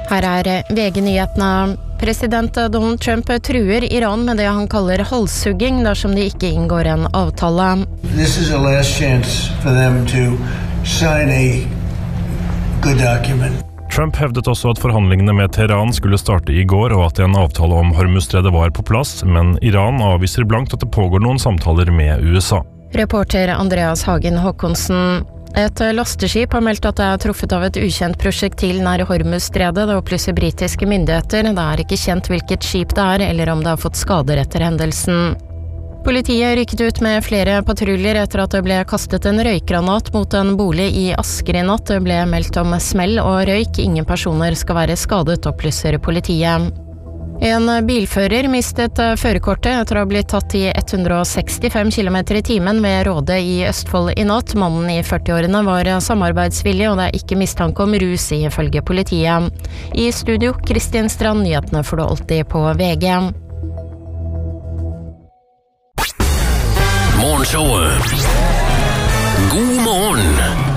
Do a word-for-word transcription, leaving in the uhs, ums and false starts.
Her er V G-nyhetene. President Donald Trump truer Iran med det han kaller halshugging dersom de ikke inngår en avtale. This is a last chance for them to sign a good document. Trump hevdet også at forhandlingene med Teheran skulle starte i går, og at en avtale om Hormuzstredet var på plass, men Iran avviser blankt at det pågår noen samtaler med U S A. Reporter Andreas Hagen Håkonsen. Et lasteskip har meldt at det er truffet av et ukjent prosjektil nær Hormuzstredet. Det opplyser britiske myndigheter. Det er ikke kjent hvilket skip det er, eller om det har fått skader etter hendelsen. Politiet rykket ut med flere patruljer etter at det ble kastet en røykgranat mot en bolig i Asker i natt. Det ble meldt om smell og røyk. Ingen personer skal være skadet, opplyser politiet. En bilfører mistet førerkortet etter å ha blitt tatt i ett hundre sekstifem kilometer i timen ved Råde i Østfold i natt. Mannen i førtiårene var samarbeidsvillig, og det er ikke mistanke om rus ifølge politiet. I studio, Kristin Strand, nyhetene får du alltid på V G. Morgenshowet. God morgen!